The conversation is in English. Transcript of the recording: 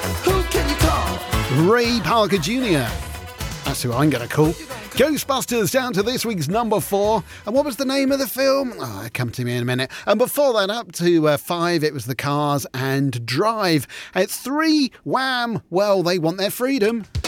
Who can you call? Ray Parker Jr. That's who I'm going to call. Ghostbusters down to this week's number 4. And what was the name of the film? Oh, come to me in a minute. And before that, up to 5, it was The Cars and Drive. At 3, Wham! Well, They Want Their Freedom.